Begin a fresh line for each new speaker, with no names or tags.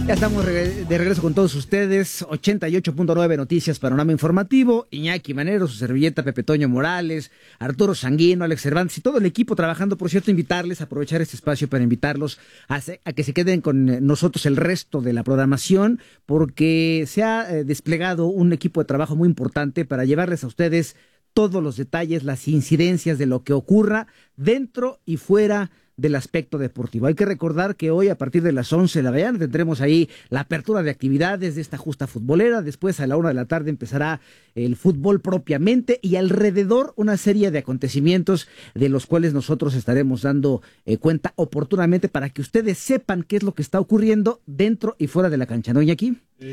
Ya estamos de regreso con todos ustedes. 88.9 Noticias, Panorama Informativo. Iñaki Manero, su servilleta, Pepe Toño Morales, Arturo Sanguino, Alex Cervantes y todo el equipo trabajando. Por cierto, invitarles a aprovechar este espacio para invitarlos a que se queden con nosotros el resto de la programación, porque se ha desplegado un equipo de trabajo muy importante para llevarles a ustedes todos los detalles, las incidencias de lo que ocurra dentro y fuera del aspecto deportivo. Hay que recordar que hoy a partir de las 11 de la mañana tendremos ahí la apertura de actividades de esta justa futbolera. Después a la 1 de la tarde empezará el fútbol propiamente y alrededor una serie de acontecimientos de los cuales nosotros estaremos dando cuenta oportunamente para que ustedes sepan qué es lo que está ocurriendo dentro y fuera de la cancha, ¿no, Iñaki?